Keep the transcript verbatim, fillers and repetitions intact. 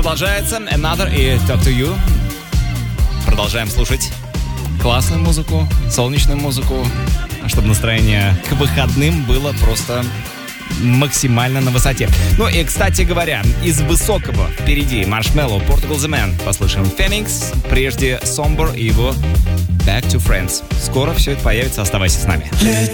продолжается. Another и Talk to You. Продолжаем слушать классную музыку, солнечную музыку, чтобы настроение к выходным было просто максимально на высоте. Ну и, кстати говоря, из высокого впереди Marshmello, Portugal The Man. Послушаем Phoenix, прежде Somber и его Back to Friends. Скоро все это появится, оставайся с нами.